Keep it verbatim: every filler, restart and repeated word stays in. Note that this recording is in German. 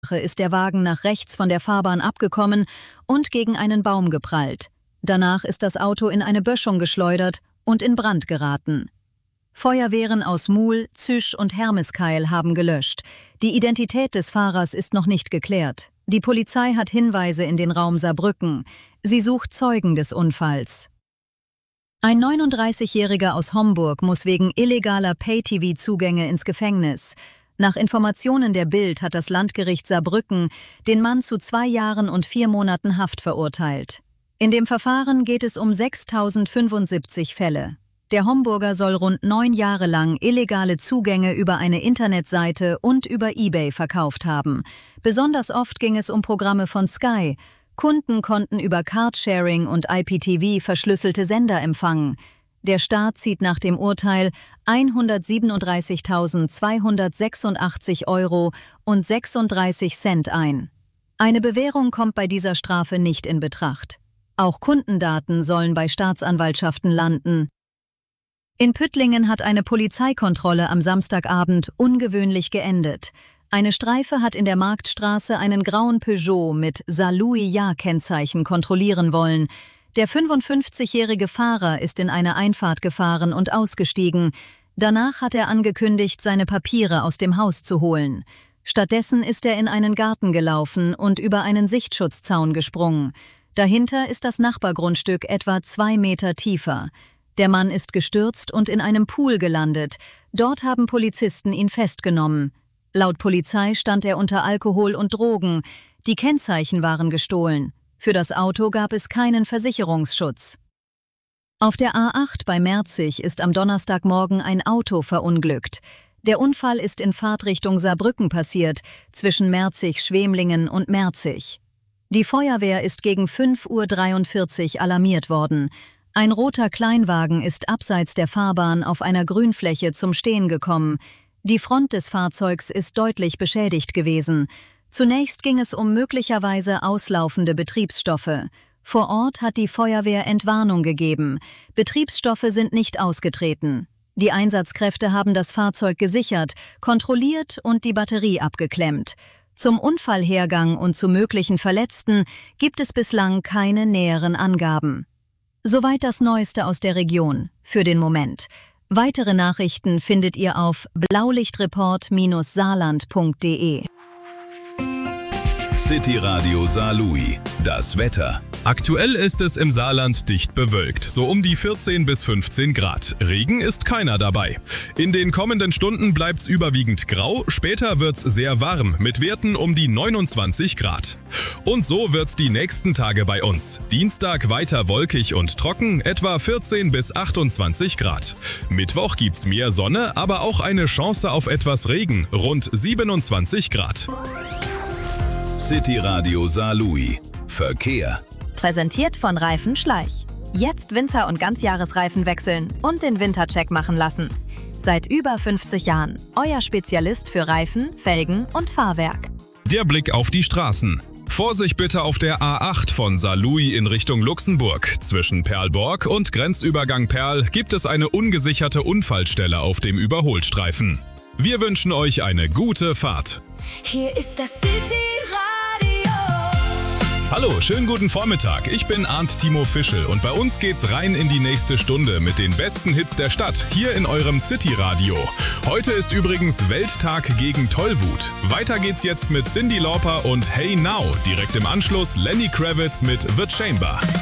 ist der Wagen nach rechts von der Fahrbahn abgekommen und gegen einen Baum geprallt. Danach ist das Auto in eine Böschung geschleudert und in Brand geraten. Feuerwehren aus Muhl, Züsch und Hermeskeil haben gelöscht. Die Identität des Fahrers ist noch nicht geklärt. Die Polizei hat Hinweise in den Raum Saarbrücken. Sie sucht Zeugen des Unfalls. Ein neununddreißigjähriger aus Homburg muss wegen illegaler Pay-T V-Zugänge ins Gefängnis. Nach Informationen der Bild hat das Landgericht Saarbrücken den Mann zu zwei Jahren und vier Monaten Haft verurteilt. In dem Verfahren geht es um sechstausendfünfundsiebzig Fälle. Der Homburger soll rund neun Jahre lang illegale Zugänge über eine Internetseite und über eBay verkauft haben. Besonders oft ging es um Programme von Sky. Kunden konnten über Cardsharing und I P T V verschlüsselte Sender empfangen. Der Staat zieht nach dem Urteil hundertsiebenunddreißigtausendzweihundertsechsundachtzig Euro und sechsunddreißig Cent ein. Eine Bewährung kommt bei dieser Strafe nicht in Betracht. Auch Kundendaten sollen bei Staatsanwaltschaften landen. In Püttlingen hat eine Polizeikontrolle am Samstagabend ungewöhnlich geendet. Eine Streife hat in der Marktstraße einen grauen Peugeot mit Saarlouis-Ja-Kennzeichen kontrollieren wollen. Der fünfundfünfzigjährige Fahrer ist in eine Einfahrt gefahren und ausgestiegen. Danach hat er angekündigt, seine Papiere aus dem Haus zu holen. Stattdessen ist er in einen Garten gelaufen und über einen Sichtschutzzaun gesprungen. Dahinter ist das Nachbargrundstück etwa zwei Meter tiefer. Der Mann ist gestürzt und in einem Pool gelandet. Dort haben Polizisten ihn festgenommen. Laut Polizei stand er unter Alkohol und Drogen. Die Kennzeichen waren gestohlen. Für das Auto gab es keinen Versicherungsschutz. Auf der A acht bei Merzig ist am Donnerstagmorgen ein Auto verunglückt. Der Unfall ist in Fahrtrichtung Saarbrücken passiert, zwischen Merzig-Schwemlingen und Merzig. Die Feuerwehr ist gegen fünf Uhr dreiundvierzig alarmiert worden. Ein roter Kleinwagen ist abseits der Fahrbahn auf einer Grünfläche zum Stehen gekommen. Die Front des Fahrzeugs ist deutlich beschädigt gewesen. Zunächst ging es um möglicherweise auslaufende Betriebsstoffe. Vor Ort hat die Feuerwehr Entwarnung gegeben. Betriebsstoffe sind nicht ausgetreten. Die Einsatzkräfte haben das Fahrzeug gesichert, kontrolliert und die Batterie abgeklemmt. Zum Unfallhergang und zu möglichen Verletzten gibt es bislang keine näheren Angaben. Soweit das Neueste aus der Region, für den Moment. Weitere Nachrichten findet ihr auf blaulichtreport Bindestrich saarland punkt de. City Radio Saarlouis. Das Wetter. Aktuell ist es im Saarland dicht bewölkt, so um die vierzehn bis fünfzehn Grad. Regen ist keiner dabei. In den kommenden Stunden bleibt's überwiegend grau, später wird's sehr warm, mit Werten um die neunundzwanzig Grad. Und so wird's die nächsten Tage bei uns. Dienstag weiter wolkig und trocken, etwa vierzehn bis achtundzwanzig Grad. Mittwoch gibt's mehr Sonne, aber auch eine Chance auf etwas Regen, rund siebenundzwanzig Grad. City Radio Saarlouis. Verkehr. Präsentiert von Reifen Schleich. Jetzt Winter- und Ganzjahresreifen wechseln und den Wintercheck machen lassen. Seit über fünfzig Jahren euer Spezialist für Reifen, Felgen und Fahrwerk. Der Blick auf die Straßen. Vorsicht bitte auf der A acht von Saarlouis in Richtung Luxemburg. Zwischen Perlborg und Grenzübergang Perl gibt es eine ungesicherte Unfallstelle auf dem Überholstreifen. Wir wünschen euch eine gute Fahrt. Hier ist das City Radio. Hallo, schönen guten Vormittag. Ich bin Arndt Timo Fischel und bei uns geht's rein in die nächste Stunde mit den besten Hits der Stadt hier in eurem City Radio. Heute ist übrigens Welttag gegen Tollwut. Weiter geht's jetzt mit Cyndi Lauper und Hey Now. Direkt im Anschluss Lenny Kravitz mit The Chamber.